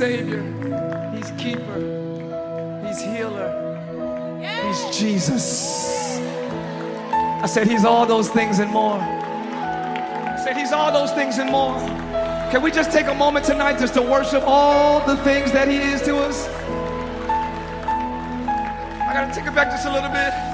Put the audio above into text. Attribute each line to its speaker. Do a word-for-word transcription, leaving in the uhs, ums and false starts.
Speaker 1: Savior. He's keeper. He's healer. He's Jesus. I said he's all those things and more. I said he's all those things and more. Can we just take a moment tonight just to worship all the things that he is to us? I gotta take it back just a little bit.